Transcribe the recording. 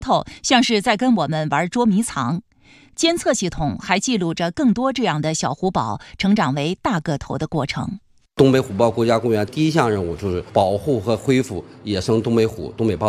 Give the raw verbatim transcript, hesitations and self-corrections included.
头像是在跟我们玩捉迷藏。监测系统还记录着更多这样的小虎宝成长为大个头的过程。 东北虎豹国家公园第一项任务就是保护和恢复野生东北虎、东北豹。